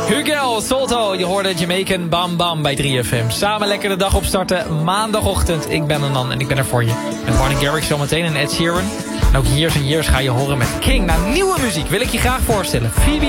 Hugo Solto, je hoorde Jamaican Bam Bam bij 3FM. Samen lekker de dag opstarten, maandagochtend. Ik ben Anan en ik ben er voor je. Met Martin Garrix zometeen en Ed Sheeran. En ook Years and Years ga je horen met King. Na nieuwe muziek wil ik je graag voorstellen. Phoebe